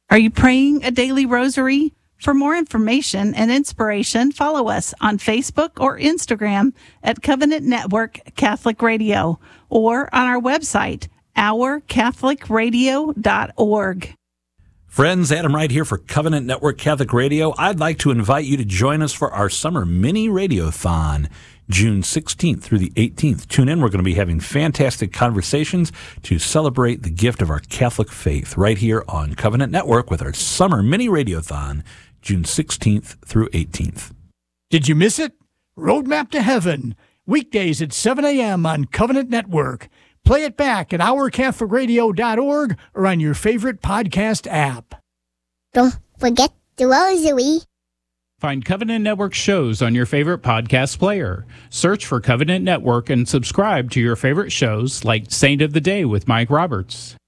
Are you praying a daily rosary? For more information and inspiration, follow us on Facebook or Instagram at Covenant Network Catholic Radio or on our website, ourcatholicradio.org. Friends, Adam Wright here for Covenant Network Catholic Radio. I'd like to invite you to join us for our summer mini radiothon, June 16th through the 18th. Tune in. We're going to be having fantastic conversations to celebrate the gift of our Catholic faith right here on Covenant Network with our summer mini radiothon, June 16th through 18th. Did you miss it? Roadmap to Heaven, weekdays at 7 a.m. on Covenant Network. Play it back at ourcatholicradio.org or on your favorite podcast app. Don't forget the rosary. Find Covenant Network shows on your favorite podcast player. Search for Covenant Network and subscribe to your favorite shows like Saint of the Day with Mike Roberts,